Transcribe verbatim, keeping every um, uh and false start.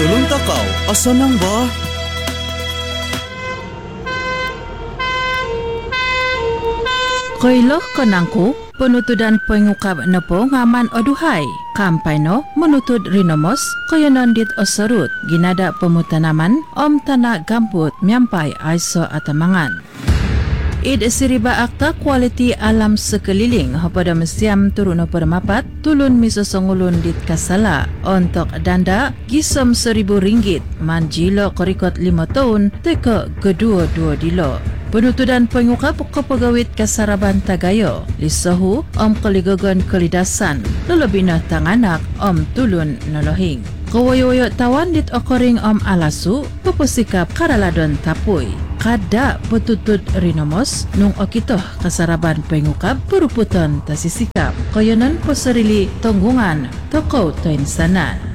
Tulong takaw, asa nang ba? Koiloh konangku, penutudan pengukap na po ngaman oduhay. Kampay no, menutud rinomos, koyonon dit osorut, ginada pemutanaman, om tanah gambut, miampai aiso atamangan. Id siriba akta kualiti alam sekeliling pada mesiam turun permapat tulun miso songulun dit kasala untuk danda gisom seribu ringgit manjilo korikot lima tahun teka kedua dua dilo. Penutudan pengukap kepegawit kasaraban Tagayo lisahu om keligogon kelidasan lelebina tanganak om tulun nolohing. Kawayo-wayo tawan dit okoring om alasu pepusikap karaladon tapui. Kada petutut rinomos nung okitoh kasaraban pengukap peruputan tasisikap. Koyonan poserili tonggungan toko toin sanan.